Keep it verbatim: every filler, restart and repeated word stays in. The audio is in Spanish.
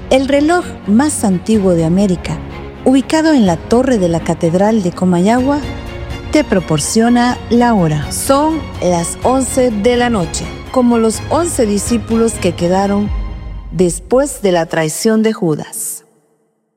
El reloj más antiguo de América, ubicado en la torre de la Catedral de Comayagua, te proporciona la hora. Son las once de la noche, como los once discípulos que quedaron después de la traición de Judas.